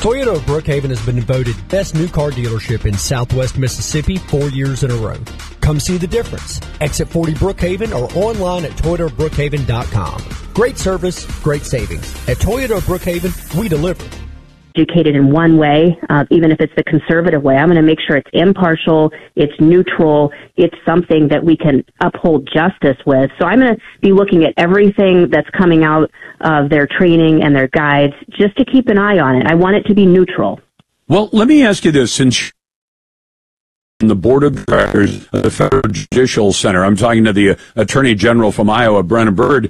Toyota of Brookhaven has been voted best new car dealership in Southwest Mississippi 4 years in a row. Come see the difference. Exit 40 Brookhaven or online at ToyotaBrookhaven.com. Great service, great savings. At Toyota of Brookhaven, we deliver. Educated in one way, even if it's the conservative way. I'm going to make sure it's impartial, it's neutral, it's something that we can uphold justice with. So I'm going to be looking at everything that's coming out of their training and their guides just to keep an eye on it. I want it to be neutral. Well, let me ask you this. Since the board of directors of the Federal Judicial Center, I'm talking to the Attorney General from Iowa, Brenna Bird,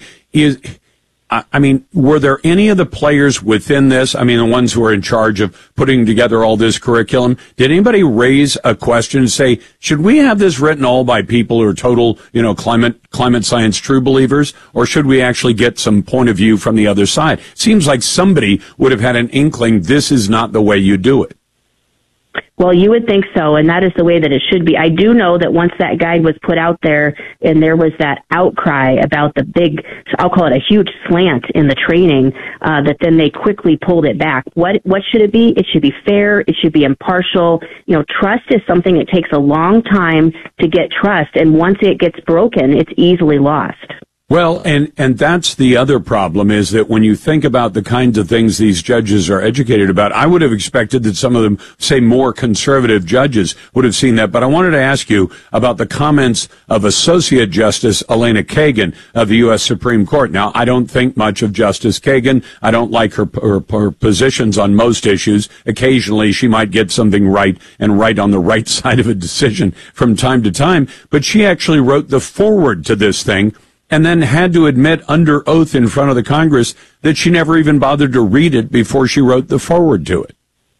were there any of the players within this, the ones who are in charge of putting together all this curriculum, did anybody raise a question and say, should we have this written all by people who are total, climate science true believers, or should we actually get some point of view from the other side? Seems like somebody would have had an inkling this is not the way you do it. Well, you would think so, and that is the way that it should be. I do know that once that guide was put out there and there was that outcry about the big, I'll call it a huge slant in the training, that then they quickly pulled it back. What should it be? It should be fair. It should be impartial. Trust is something that takes a long time to get trust, and once it gets broken, it's easily lost. Well, and that's the other problem, is that when you think about the kinds of things these judges are educated about, I would have expected that some of them, say more conservative judges, would have seen that. But I wanted to ask you about the comments of Associate Justice Elena Kagan of the U.S. Supreme Court. Now, I don't think much of Justice Kagan. I don't like her positions on most issues. Occasionally, she might get something right and right on the right side of a decision from time to time. But she actually wrote the foreword to this thing, and then had to admit under oath in front of the Congress that she never even bothered to read it before she wrote the foreword to it.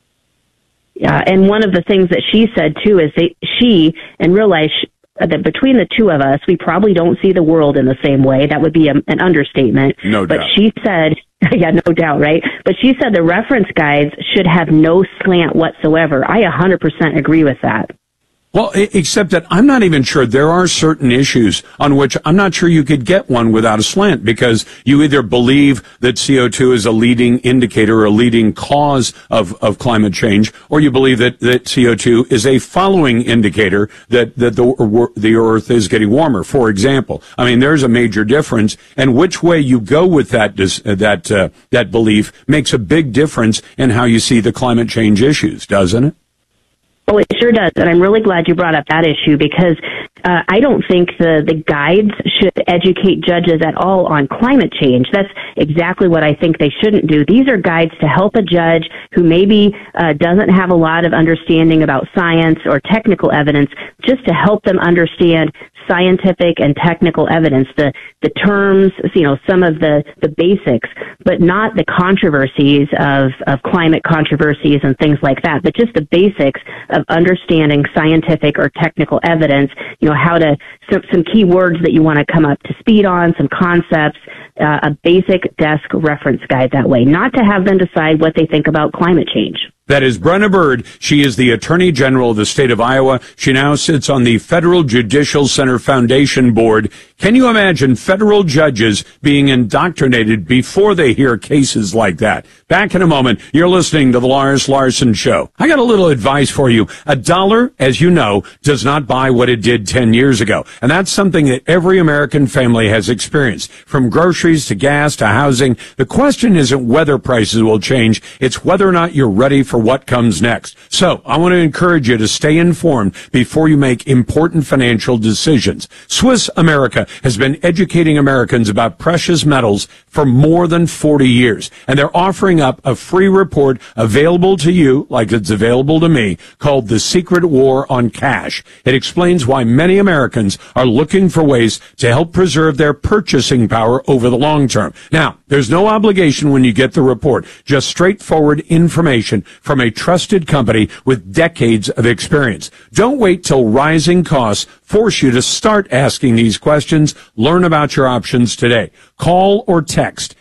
Yeah, and one of the things that she said, too, is that she, and realize that between the two of us, we probably don't see the world in the same way. That would be an understatement. No doubt. But she said, yeah, no doubt, right? But she said the reference guides should have no slant whatsoever. I 100% agree with that. Well, except that I'm not even sure there are certain issues on which I'm not sure you could get one without a slant, because you either believe that CO2 is a leading indicator or a leading cause of climate change, or you believe that CO2 is a following indicator that the Earth is getting warmer, for example. There's a major difference, and which way you go with that belief makes a big difference in how you see the climate change issues, doesn't it? Oh, it sure does, and I'm really glad you brought up that issue, because I don't think the guides should educate judges at all on climate change. That's exactly what I think they shouldn't do. These are guides to help a judge who maybe doesn't have a lot of understanding about science or technical evidence, just to help them understand scientific and technical evidence, the terms, some of the basics, but not the controversies of climate controversies and things like that, but just the basics of understanding scientific or technical evidence, how to, some key words that you want to come up to speed on, some concepts, a basic desk reference guide that way, not to have them decide what they think about climate change. That is Brenna Bird. She is the Attorney General of the state of Iowa. She now sits on the Federal Judicial Center Foundation Board. Can you imagine federal judges being indoctrinated before they hear cases like that? Back in a moment. You're listening to the Lars Larson Show. I got a little advice for you. $1, as you know, does not buy what it did 10 years ago. And that's something that every American family has experienced. From groceries to gas to housing, the question isn't whether prices will change. It's whether or not you're ready for what comes next. So I want to encourage you to stay informed before you make important financial decisions. Swiss America has been educating Americans about precious metals for more than 40 years, and they're offering up a free report available to you, like it's available to me, called The Secret War on Cash. It explains why many Americans are looking for ways to help preserve their purchasing power over the long term. Now, there's no obligation when you get the report, just straightforward information from a trusted company with decades of experience. Don't wait till rising costs force you to start asking these questions. Learn about your options today. Call or text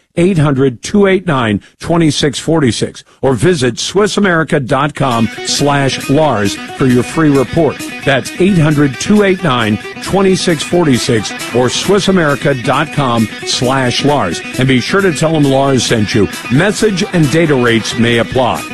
800-289-2646 or visit SwissAmerica.com/Lars for your free report. That's 800-289-2646 or SwissAmerica.com/Lars. And be sure to tell them Lars sent you. Message and data rates may apply.